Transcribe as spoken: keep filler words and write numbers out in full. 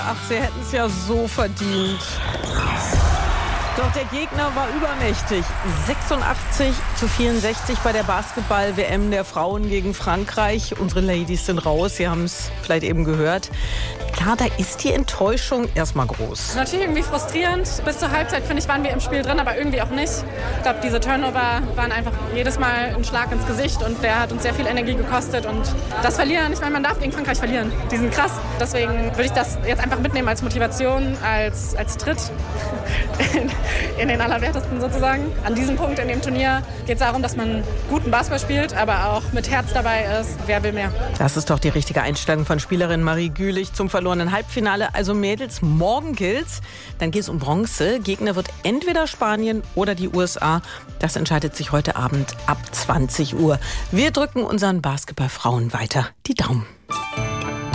Ach, sie hätten es ja so verdient. Doch der Gegner war übermächtig. sechsundachtzig zu vierundsechzig bei der Basketball-W M der Frauen gegen Frankreich. Unsere Ladies sind raus, Sie haben es vielleicht eben gehört. Klar, da ist die Enttäuschung erstmal groß. Natürlich irgendwie frustrierend. Bis zur Halbzeit, finde ich, waren wir im Spiel drin, aber irgendwie auch nicht. Ich glaube, diese Turnover waren einfach jedes Mal ein Schlag ins Gesicht und der hat uns sehr viel Energie gekostet. Und das Verlieren, ich meine, man darf gegen Frankreich verlieren. Die sind krass. Deswegen würde ich das jetzt einfach mitnehmen als Motivation, als, als Tritt in, in den Allerwertesten sozusagen. An diesem Punkt in dem Turnier geht es darum, dass man guten Basketball spielt, aber auch mit Herz dabei ist. Wer will mehr? Das ist doch die richtige Einstellung von Spielerin Marie Gülich zum verlorenen Halbfinale. Also Mädels, morgen gilt's. Dann geht es um Bronze. Gegner wird entweder Spanien oder die U S A. Das entscheidet sich heute Abend ab zwanzig Uhr. Wir drücken unseren Basketballfrauen weiter die Daumen.